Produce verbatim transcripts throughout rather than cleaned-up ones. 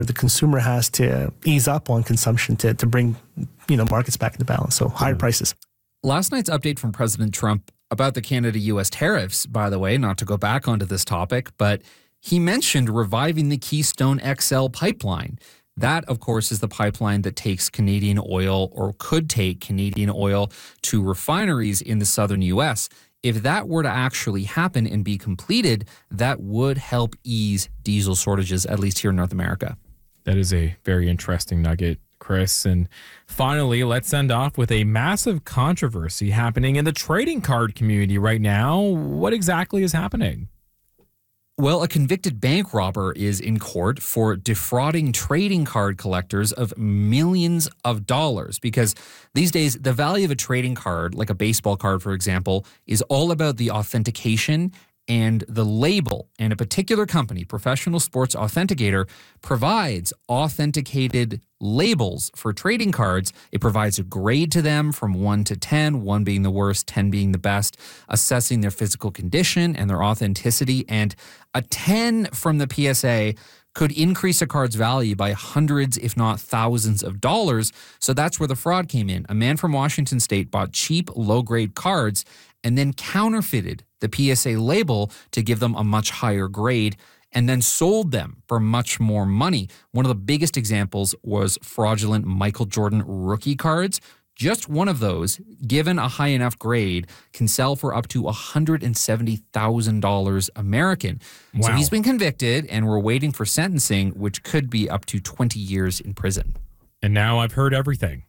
The consumer has to ease up on consumption to, to bring, you know, markets back into balance. So higher prices. Last night's update from President Trump about the Canada-U S tariffs, by the way, not to go back onto this topic, but he mentioned reviving the Keystone X L pipeline. That, of course, is the pipeline that takes Canadian oil or could take Canadian oil to refineries in the southern U S. If that were to actually happen and be completed, that would help ease diesel shortages, at least here in North America. That is a very interesting nugget, Chris. And finally, let's end off with a massive controversy happening in the trading card community right now. What exactly is happening? Well, a convicted bank robber is in court for defrauding trading card collectors of millions of dollars, because these days the value of a trading card, like a baseball card, for example, is all about the authentication and the label. And a particular company, Professional Sports Authenticator, provides authenticated labels for trading cards. It provides a grade to them from one to ten, one being the worst, ten being the best, assessing their physical condition and their authenticity. And a ten from the P S A could increase a card's value by hundreds, if not thousands of dollars. So that's where the fraud came in. A man from Washington State bought cheap, low-grade cards and then counterfeited the P S A label to give them a much higher grade, and then sold them for much more money. One of the biggest examples was fraudulent Michael Jordan rookie cards. Just one of those, given a high enough grade, can sell for up to one hundred seventy thousand dollars American. Wow. So he's been convicted, and we're waiting for sentencing, which could be up to twenty years in prison. And now I've heard everything.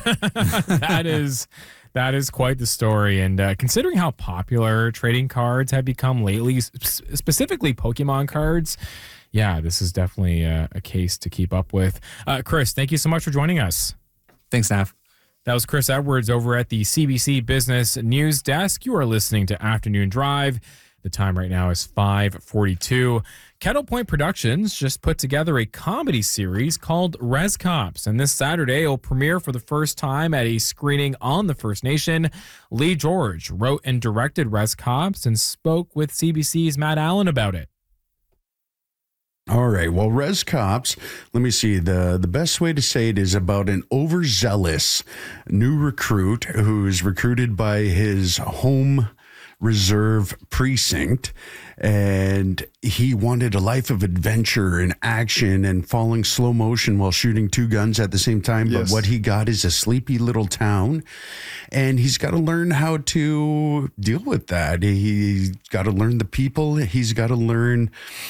that is that is quite the story. And uh, considering how popular trading cards have become lately, specifically Pokemon cards, yeah, this is definitely a, a case to keep up with. Uh, Chris, thank you so much for joining us. Thanks, Nav. That was Chris Edwards over at the C B C Business News Desk. You are listening to Afternoon Drive. The time right now is five forty-two. Kettle Point Productions just put together a comedy series called Res Cops, and this Saturday will premiere for the first time at a screening on the First Nation. Lee George wrote and directed Res Cops and spoke with C B C's Matt Allen about it. All right. Well, Res Cops, let me see. The, the best way to say it is about an overzealous new recruit who's recruited by his home reserve precinct, and he wanted a life of adventure and action and falling slow motion while shooting two guns at the same time. Yes. But what he got is a sleepy little town, and he's got to learn how to deal with that. He's got to learn the people. He's got to learn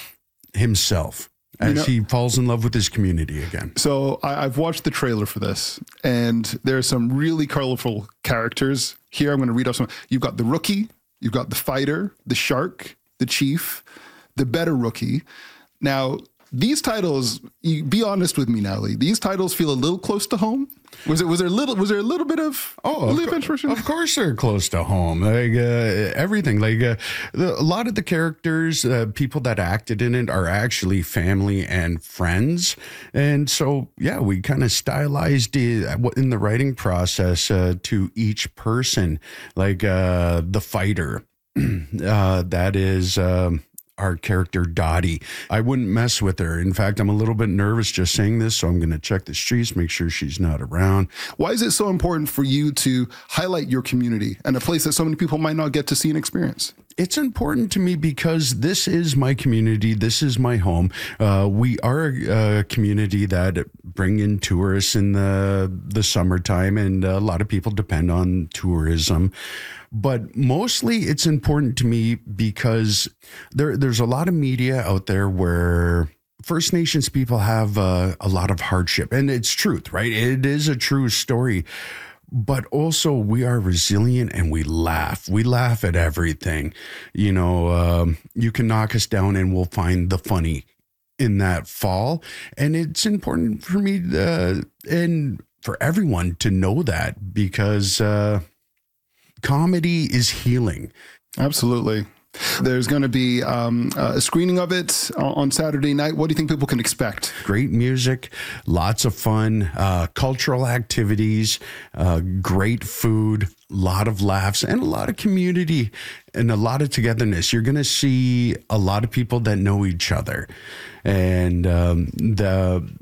himself as you know, he falls in love with his community again. So I, I've watched the trailer for this, and there are some really colorful characters here. I'm going to read off some. You've got the rookie, you've got the fighter, the shark, the chief, the better rookie. Now, these titles, you, be honest with me now, Lee. These titles feel a little close to home. Was it? Was there a little? Was there a little bit of? Oh, a of, little co- bit of course they're close to home. Like uh, everything. Like uh, the, a lot of the characters, uh, people that acted in it, are actually family and friends. And so, yeah, we kind of stylized it in the writing process uh, to each person. Like uh, the fighter, uh, that is. Um, our character Dottie. I wouldn't mess with her. In fact, I'm a little bit nervous just saying this, so I'm going to check the streets, make sure she's not around. Why is it so important for you to highlight your community and a place that so many people might not get to see and experience? It's important to me because this is my community. This is my home. Uh, we are a community that bring in tourists in the the summertime, and a lot of people depend on tourism. But mostly it's important to me because there there's a lot of media out there where First Nations people have uh, a lot of hardship, and it's truth, right? It is a true story. But also we are resilient and we laugh. We laugh at everything. You know, um, you can knock us down and we'll find the funny in that fall. And it's important for me uh, and for everyone to know that, because uh, comedy is healing. Absolutely. There's going to be um, a screening of it on Saturday night. What do you think people can expect? Great music, lots of fun, uh, cultural activities, uh, great food, a lot of laughs, and a lot of community and a lot of togetherness. You're going to see a lot of people that know each other. And um, the